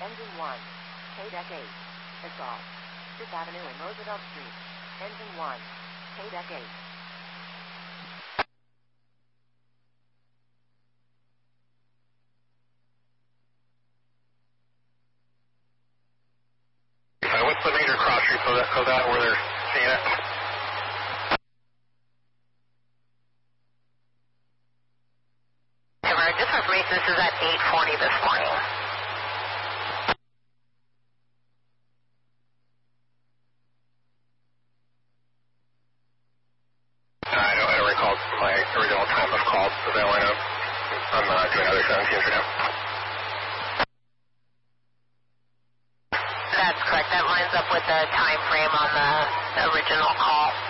Engine 1. KDEC 8. Assault. 5th Avenue and Roosevelt Street. Engine 1. KDEC 8. What's the major cross streets of that where they're seeing it? Just for information, this is at 8:40 this morning. I don't recall my original time of call, so that line up. I'm doing other 17s right now. That's correct. That lines up with the time frame on the original call.